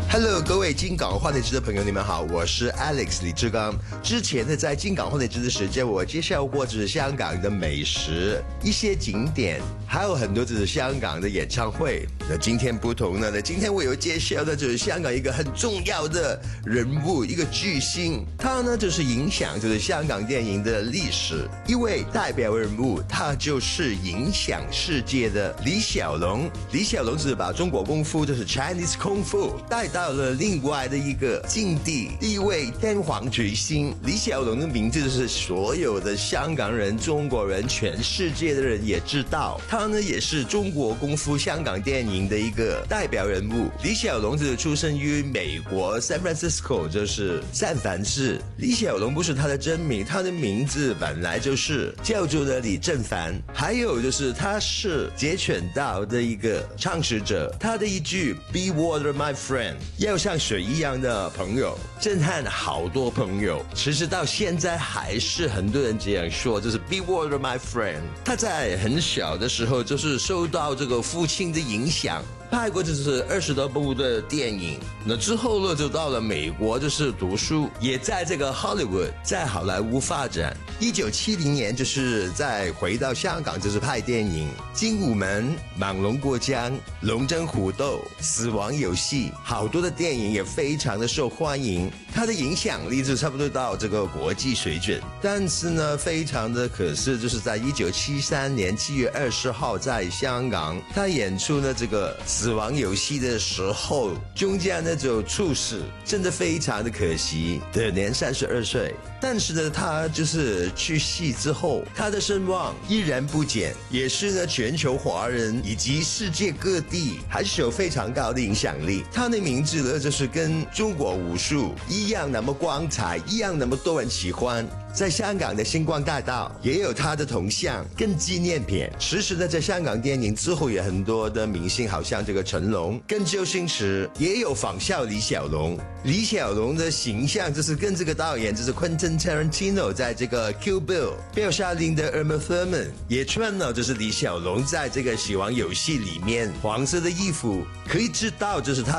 Hello， 各位金港话题之的朋友，你们好，我是 Alex 李志刚。之前呢，在金港话题之的时间，我介绍过就是香港的美食、一些景点，还有很多就是香港的演唱会。那今天不同呢，今天我有介绍的就是香港一个很重要的人物，一个巨星，他呢就是影响就是香港电影的历史，一位代表人物，他就是影响世界的李小龙。李小龙是把中国功夫就是 Chinese 功夫带到了另外的一个境地，一位天皇巨星。李小龙的名字就是所有的香港人、中国人、全世界的人也知道，他呢也是中国功夫香港电影的一个代表人物。李小龙是出生于美国 San Francisco， 就是三藩市。李小龙不是他的真名，他的名字本来就是叫做的李正凡。还有就是他是截拳道的一个创始者，他的一句 Be water my friend， 要像水一样的朋友，震撼好多朋友。其实到现在还是很多人这样说，就是 Be water my friend。他在很小的时候就是受到这个父亲的影响，拍过就是20多部的电影。那之后呢，就到了美国就是读书，也在这个 Hollywood 在好莱坞发展。1970年就是再回到香港，就是拍电影《精武门》《猛龙过江》《龙争虎斗》《死亡游戏》，好多的电影也非常的受欢迎。他的影响力就差不多到这个国际水准。但是呢，非常的可惜，就是在1973年7月20号在香港，他演出呢这个死亡游戏的时候，中间呢就猝死，真的非常的可惜，得年32岁。但是呢，他就是去世之后，他的声望依然不减，也是呢全球华人以及世界各地还是有非常高的影响力。他的名字呢，就是跟中国武术一样那么光彩，一样那么多人喜欢。在香港的星光大道也有他的铜像跟纪念品。其实呢，在香港电影之后，也很多的明星，好像这个成龙跟周星驰也有仿效李小龙。李小龙的形象就是跟这个导演就是 Quentin Tarantino 在这个 Kill Bill 标杀林的 Uma Thurman 也穿了就是李小龙在这个死亡游戏里面黄色的衣服，可以知道就是他